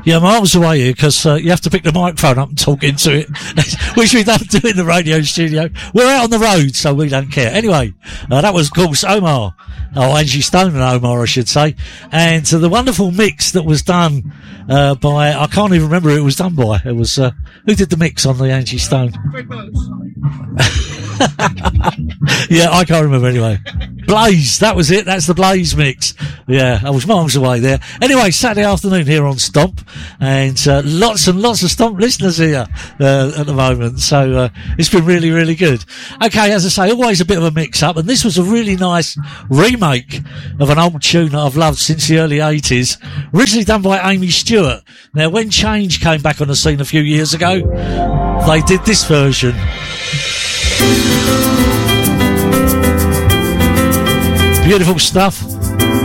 Yeah, miles away here, because you have to pick the microphone up and talk into it, which we don't do in the radio studio. We're out on the road, so we don't care. Anyway, that was, of course, Omar. Oh, Angie Stone and Omar, I should say. And the wonderful mix that was done by, I can't even remember who it was done by. It was, who did the mix on the Angie Stone? Yeah, I can't remember anyway. Blaze, that was it. That's the Blaze mix. Yeah, I was miles away there. Anyway, Saturday afternoon here on Stomp, and lots and lots of Stomp listeners here at the moment. So it's been really, really good. Okay, as I say, always a bit of a mix-up, and this was a really nice remake of an old tune that I've loved since the early 80s, originally done by Amy Stewart. Now, when Change came back on the scene a few years ago, they did this version. Beautiful stuff.